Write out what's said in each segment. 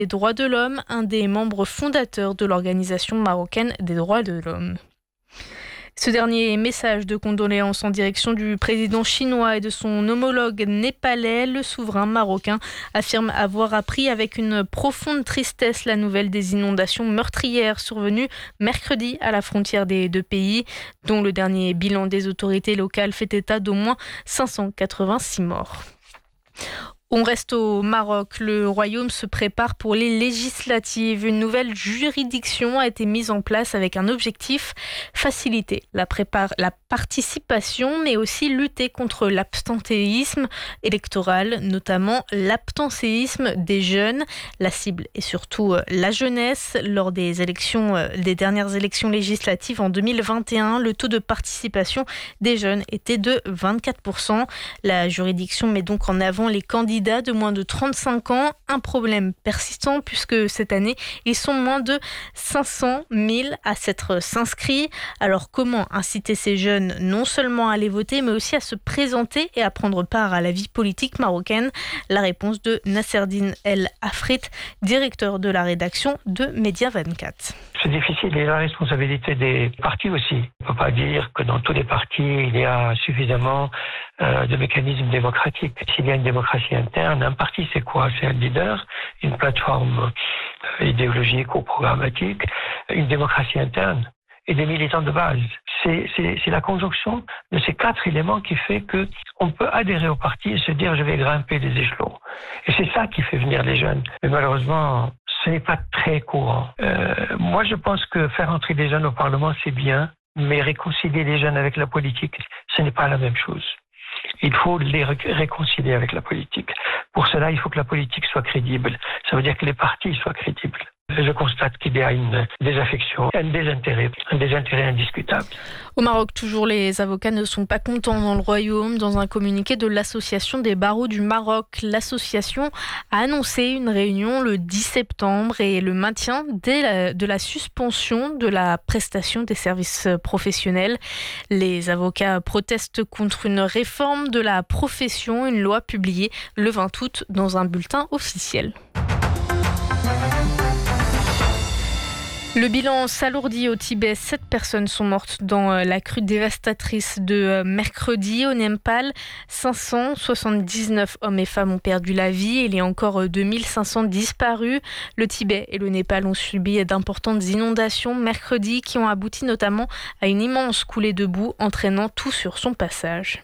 des droits de l'homme, un des membres fondateurs de l'Organisation marocaine des droits de l'homme. Ce dernier message de condoléances en direction du président chinois et de son homologue népalais, le souverain marocain affirme avoir appris avec une profonde tristesse la nouvelle des inondations meurtrières survenues mercredi à la frontière des deux pays, dont le dernier bilan des autorités locales fait état d'au moins 586 morts. On reste au Maroc. Le royaume se prépare pour les législatives. Une nouvelle juridiction a été mise en place avec un objectif: faciliter la participation, mais aussi lutter contre l'abstentéisme électoral, notamment l'abstentéisme des jeunes. La cible est surtout la jeunesse. Lors des dernières élections législatives en 2021, le taux de participation des jeunes était de 24%. La juridiction met donc en avant les candidats de moins de 35 ans, un problème persistant puisque cette année, ils sont moins de 500 000 à s'être inscrits. Alors comment inciter ces jeunes non seulement à aller voter, mais aussi à se présenter et à prendre part à la vie politique marocaine? La réponse de Nasserdine El Afrit, directeur de la rédaction de Média 24. C'est difficile et la responsabilité des partis aussi. On ne peut pas dire que dans tous les partis, il y a suffisamment de mécanismes démocratiques. S'il y a une démocratie interne, un parti c'est quoi? C'est un leader, une plateforme idéologique ou programmatique, une démocratie interne et des militants de base. C'est la conjonction de ces 4 éléments qui fait que on peut adhérer au parti et se dire je vais grimper des échelons. Et c'est ça qui fait venir les jeunes. Mais malheureusement, ce n'est pas très courant. Moi, je pense que faire entrer des jeunes au Parlement, c'est bien, mais réconcilier les jeunes avec la politique, ce n'est pas la même chose. Il faut les réconcilier avec la politique. Pour cela, il faut que la politique soit crédible. Ça veut dire que les partis soient crédibles. Je constate qu'il y a une désaffection, un désintérêt indiscutable. Au Maroc, toujours, les avocats ne sont pas contents dans le royaume. Dans un communiqué de l'Association des barreaux du Maroc, l'association a annoncé une réunion le 10 septembre et le maintien de la suspension de la prestation des services professionnels. Les avocats protestent contre une réforme de la profession, une loi publiée le 20 août dans un bulletin officiel. Le bilan s'alourdit au Tibet. 7 personnes sont mortes dans la crue dévastatrice de mercredi au Népal. 579 hommes et femmes ont perdu la vie et il y a encore 2500 disparus. Le Tibet et le Népal ont subi d'importantes inondations mercredi qui ont abouti notamment à une immense coulée de boue entraînant tout sur son passage.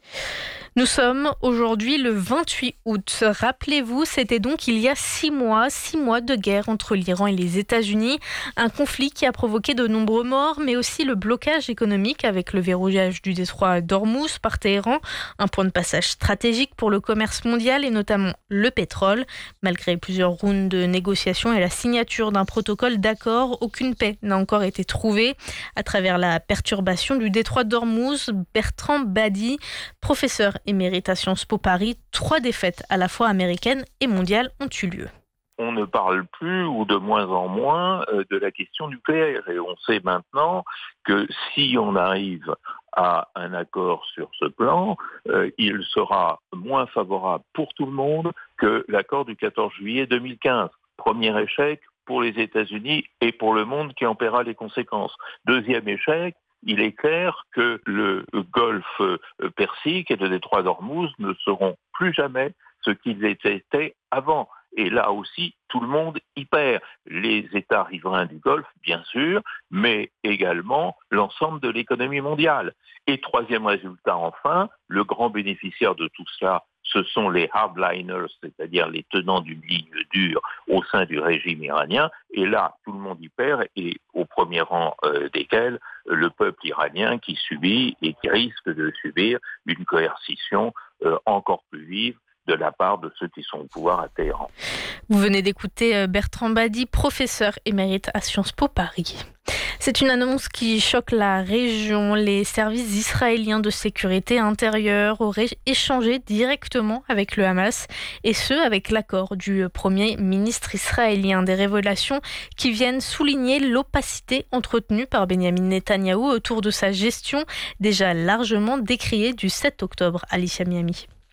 Nous sommes aujourd'hui le 28 août. Rappelez-vous, c'était donc il y a 6 mois de guerre entre l'Iran et les États-Unis. Un conflit qui a provoqué de nombreux morts, mais aussi le blocage économique avec le verrouillage du détroit d'Ormuz par Téhéran, un point de passage stratégique pour le commerce mondial et notamment le pétrole. Malgré plusieurs rounds de négociations et la signature d'un protocole d'accord, aucune paix n'a encore été trouvée. À travers la perturbation du détroit d'Ormuz, Bertrand Badi, professeur émérite à Sciences Po Paris, 3 défaites à la fois américaines et mondiales ont eu lieu. On ne parle plus ou de moins en moins de la question nucléaire et on sait maintenant que si on arrive à un accord sur ce plan, il sera moins favorable pour tout le monde que l'accord du 14 juillet 2015. Premier échec pour les États-Unis et pour le monde qui en paiera les conséquences. Deuxième échec, il est clair que le golfe Persique et le détroit d'Ormuz ne seront plus jamais ce qu'ils étaient avant. Et là aussi, tout le monde y perd. Les États riverains du Golfe, bien sûr, mais également l'ensemble de l'économie mondiale. Et troisième résultat, enfin, le grand bénéficiaire de tout cela, ce sont les hardliners, c'est-à-dire les tenants d'une ligne dure au sein du régime iranien. Et là, tout le monde y perd, et au premier rang desquels, le peuple iranien qui subit et qui risque de subir une coercition encore plus vive de la part de ceux qui sont au pouvoir à Téhéran. Vous venez d'écouter Bertrand Badi, professeur émérite à Sciences Po Paris. C'est une annonce qui choque la région. Les services israéliens de sécurité intérieure auraient échangé directement avec le Hamas, et ce, avec l'accord du Premier ministre israélien. Des révélations qui viennent souligner l'opacité entretenue par Benjamin Netanyahou autour de sa gestion, déjà largement décriée du 7 octobre. Alicia Miami.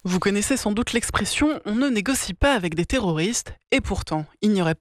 Vous connaissez sans doute l'expression « on ne négocie pas avec des terroristes » et pourtant, il n'y aurait